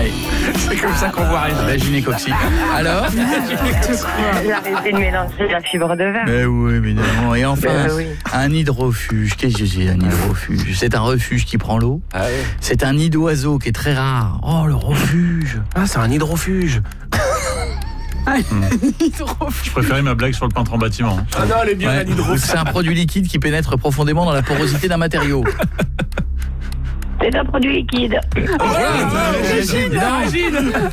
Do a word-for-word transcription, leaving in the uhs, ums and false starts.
Ouais. C'est comme ça qu'on voit rien. La gynécoxie. Alors J'ai arrêté de mélanger la fibre de verre. Mais oui, évidemment. Et enfin, Euh, oui. un hydrofuge. Qu'est-ce que c'est un hydrofuge? C'est un refuge qui prend l'eau. Ah ouais. C'est un nid d'oiseau qui est très rare. Oh, le refuge. Ah, c'est un hydrofuge. Je préférais ma blague sur le peintre en bâtiment. hein. Ah non, elle est bien, Ouais. un hydrofuge. C'est un produit liquide qui pénètre profondément dans la porosité d'un matériau. C'est un produit liquide. Voilà, Régine, Régine.